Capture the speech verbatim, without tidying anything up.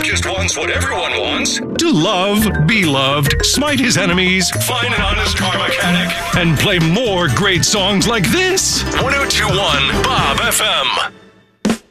just wants what everyone wants. To love, be loved, smite his enemies, find an honest car mechanic, and play more great songs like this. one oh two point one Bob F M.